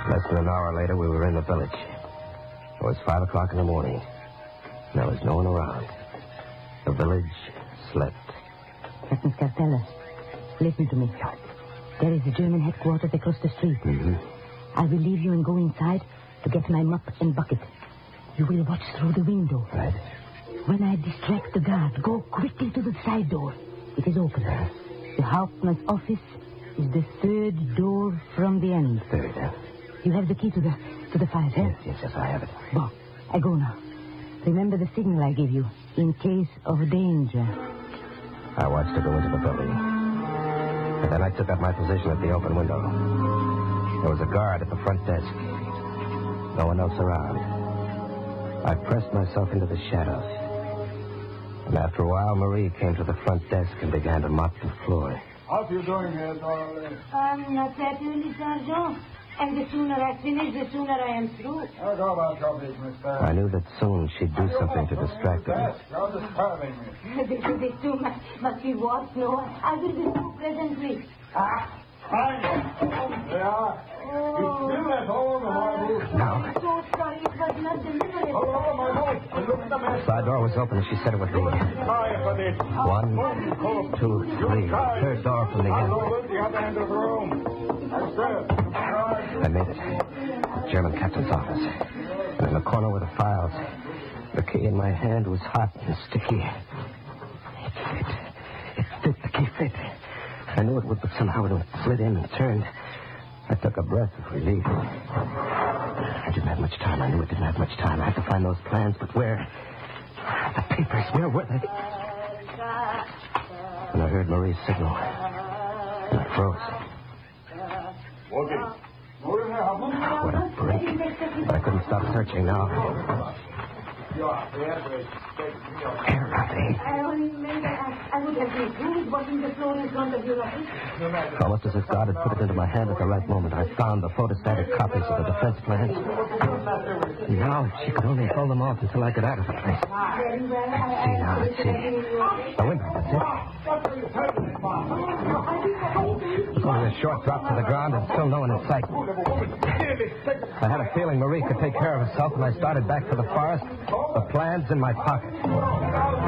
Less than an hour later, we were in the village. It was 5 o'clock in the morning. There was no one around. The village slept. Captain Scarpella, listen to me. There is the German headquarters across the street. Mm-hmm. I will leave you and go inside to get my mop and bucket. You will watch through the window. Right. When I distract the guard, go quickly to the side door. It is open. The Hauptmann's office is the third door from the end. Third. You have the key to the fire, eh? Yes, I have it. Bon, I go now. Remember the signal I gave you, in case of danger. I watched her go into the building. And then I took up my position at the open window. There was a guard at the front desk. No one else around. I pressed myself into the shadows. And after a while, Marie came to the front desk and began to mop the floor. How you doing here, darling? Not that early, Sergeant. And the sooner I finish, the sooner I am through. I'll go about your business, sir. I knew that soon she'd do something to distract her. You're disturbing me. This is too much. Must be what? No, I will be through presently. Fine. They are. You still at home, Marble? Now. I'm so sorry. It was not deliberate. Oh, my Lord. Look at the The mess. side door was open and she said it would be. Sorry for this. 1, 2, 3. Third door from the I'll go end. with the other end of the room. That's good. I made it. The German captain's office. And in the corner were the files. The key in my hand was hot and sticky. It fit. It fit. The key fit. I knew it would, but somehow it slid in and turned. I took a breath of relief. I didn't have much time. I knew I didn't have much time. I had to find those plans, but where? The papers, where were they? And I heard Marie's signal. And I froze. Okay. What a break. I couldn't stop searching now. Here, Rafi. I only remember I would have been through washing the floor in front of your office. Almost as if God had put it into my hand at the right moment, I found the photostatic copies of the defense plans. Now, if she could only hold them off until I got out of the place. Very well. Let's see. The window, that's it. It was only a short drop to the ground and still no one in sight. I had a feeling Marie could take care of herself, and I started back for the forest, the plans in my pocket.